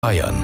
Bayern.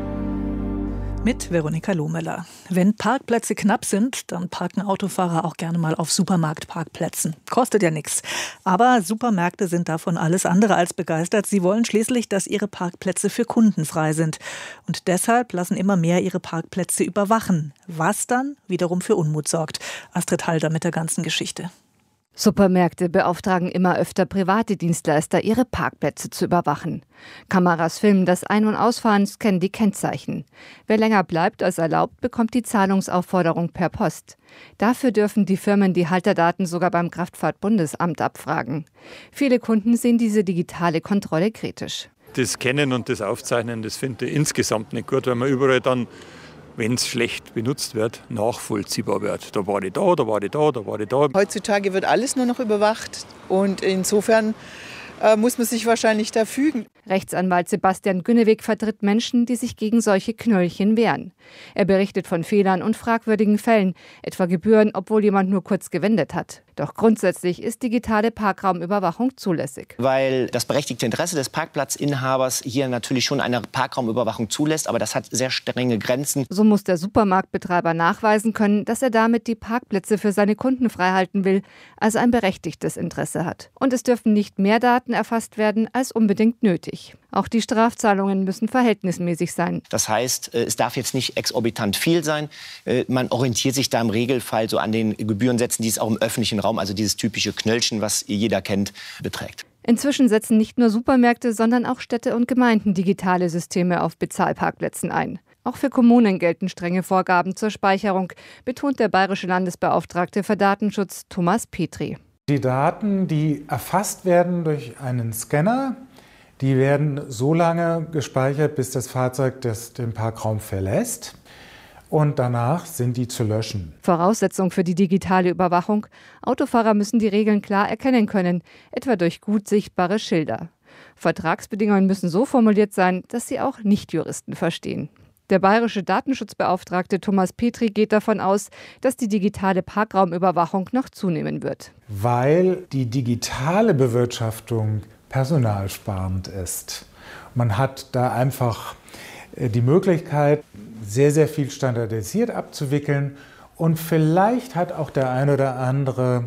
Mit Veronika Lohmüller. Wenn Parkplätze knapp sind, dann parken Autofahrer auch gerne mal auf Supermarktparkplätzen. Kostet ja nichts. Aber Supermärkte sind davon alles andere als begeistert. Sie wollen schließlich, dass ihre Parkplätze für Kunden frei sind. Und deshalb lassen immer mehr ihre Parkplätze überwachen. Was dann wiederum für Unmut sorgt. Astrid Halder mit der ganzen Geschichte. Supermärkte beauftragen immer öfter private Dienstleister, ihre Parkplätze zu überwachen. Kameras filmen das Ein- und Ausfahren, scannen die Kennzeichen. Wer länger bleibt als erlaubt, bekommt die Zahlungsaufforderung per Post. Dafür dürfen die Firmen die Halterdaten sogar beim Kraftfahrtbundesamt abfragen. Viele Kunden sehen diese digitale Kontrolle kritisch. Das Scannen und das Aufzeichnen, das finde ich insgesamt nicht gut, weil man überall dann, wenn es schlecht benutzt wird, nachvollziehbar wird. Da war die da, da war die da, da war die da. Heutzutage wird alles nur noch überwacht und insofern muss man sich wahrscheinlich da fügen. Rechtsanwalt Sebastian Günnewig vertritt Menschen, die sich gegen solche Knöllchen wehren. Er berichtet von Fehlern und fragwürdigen Fällen, etwa Gebühren, obwohl jemand nur kurz gewendet hat. Doch grundsätzlich ist digitale Parkraumüberwachung zulässig. Weil das berechtigte Interesse des Parkplatzinhabers hier natürlich schon eine Parkraumüberwachung zulässt, aber das hat sehr strenge Grenzen. So muss der Supermarktbetreiber nachweisen können, dass er damit die Parkplätze für seine Kunden freihalten will, also ein berechtigtes Interesse hat. Und es dürfen nicht mehr Daten erfasst werden als unbedingt nötig. Auch die Strafzahlungen müssen verhältnismäßig sein. Das heißt, es darf jetzt nicht exorbitant viel sein. Man orientiert sich da im Regelfall so an den Gebührensätzen, die es auch im öffentlichen Raum, also dieses typische Knöllchen, was jeder kennt, beträgt. Inzwischen setzen nicht nur Supermärkte, sondern auch Städte und Gemeinden digitale Systeme auf Bezahlparkplätzen ein. Auch für Kommunen gelten strenge Vorgaben zur Speicherung, betont der bayerische Landesbeauftragte für Datenschutz Thomas Petri. Die Daten, die erfasst werden durch einen Scanner, die werden so lange gespeichert, bis das Fahrzeug den Parkraum verlässt. Und danach sind die zu löschen. Voraussetzung für die digitale Überwachung: Autofahrer müssen die Regeln klar erkennen können, etwa durch gut sichtbare Schilder. Vertragsbedingungen müssen so formuliert sein, dass sie auch Nichtjuristen verstehen. Der bayerische Datenschutzbeauftragte Thomas Petri geht davon aus, dass die digitale Parkraumüberwachung noch zunehmen wird. Weil die digitale Bewirtschaftung personalsparend ist. Man hat da einfach die Möglichkeit, sehr, sehr viel standardisiert abzuwickeln. Und vielleicht hat auch der ein oder andere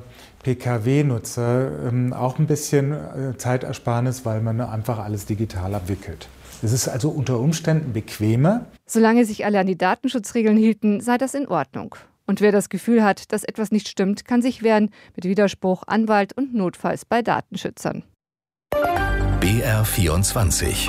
Pkw-Nutzer auch ein bisschen Zeitersparnis, weil man einfach alles digital abwickelt. Es ist also unter Umständen bequemer. Solange sich alle an die Datenschutzregeln hielten, sei das in Ordnung. Und wer das Gefühl hat, dass etwas nicht stimmt, kann sich wehren mit Widerspruch, Anwalt und notfalls bei Datenschützern. BR24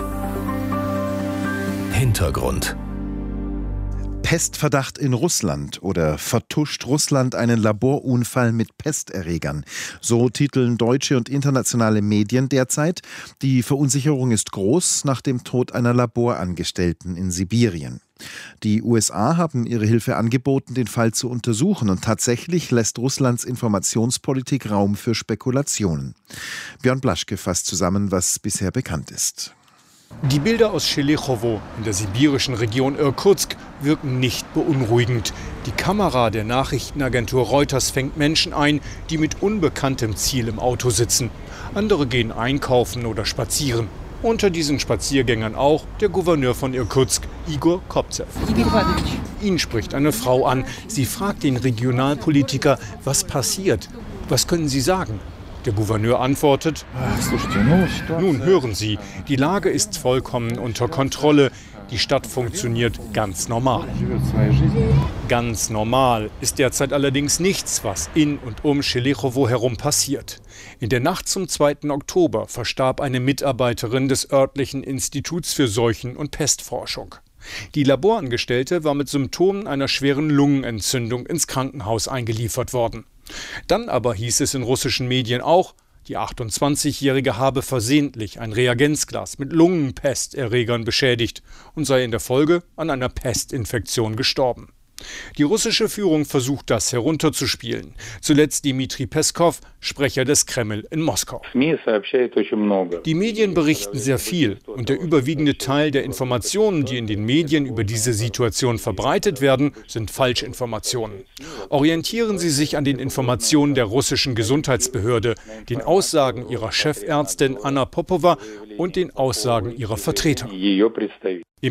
Hintergrund. Pestverdacht in Russland oder vertuscht Russland einen Laborunfall mit Pesterregern? So titeln deutsche und internationale Medien derzeit. Die Verunsicherung ist groß nach dem Tod einer Laborangestellten in Sibirien. Die USA haben ihre Hilfe angeboten, den Fall zu untersuchen, und tatsächlich lässt Russlands Informationspolitik Raum für Spekulationen. Björn Blaschke fasst zusammen, was bisher bekannt ist. Die Bilder aus Schelechowo in der sibirischen Region Irkutsk wirken nicht beunruhigend. Die Kamera der Nachrichtenagentur Reuters fängt Menschen ein, die mit unbekanntem Ziel im Auto sitzen. Andere gehen einkaufen oder spazieren. Unter diesen Spaziergängern auch der Gouverneur von Irkutsk, Igor Kopzew. Ihn spricht eine Frau an. Sie fragt den Regionalpolitiker, was passiert? Was können Sie sagen? Der Gouverneur antwortet: Nun hören Sie, die Lage ist vollkommen unter Kontrolle. Die Stadt funktioniert ganz normal. Ganz normal ist derzeit allerdings nichts, was in und um Schelechowo herum passiert. In der Nacht zum 2. Oktober verstarb eine Mitarbeiterin des örtlichen Instituts für Seuchen- und Pestforschung. Die Laborangestellte war mit Symptomen einer schweren Lungenentzündung ins Krankenhaus eingeliefert worden. Dann aber hieß es in russischen Medien auch, die 28-Jährige habe versehentlich ein Reagenzglas mit Lungenpesterregern beschädigt und sei in der Folge an einer Pestinfektion gestorben. Die russische Führung versucht, das herunterzuspielen. Zuletzt Dmitri Peskow, Sprecher des Kreml in Moskau. Die Medien berichten sehr viel und der überwiegende Teil der Informationen, die in den Medien über diese Situation verbreitet werden, sind Falschinformationen. Orientieren Sie sich an den Informationen der russischen Gesundheitsbehörde, den Aussagen ihrer Chefärztin Anna Popova und den Aussagen ihrer Vertreter.